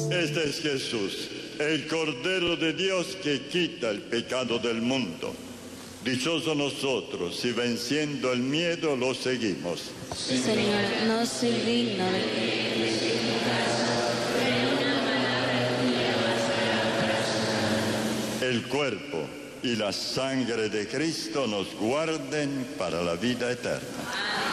Este es Jesús, el Cordero de Dios que quita el pecado del mundo. Dichosos nosotros, si venciendo el miedo lo seguimos. Señor, no soy digno de que El cuerpo y la sangre de Cristo nos guarden para la vida eterna.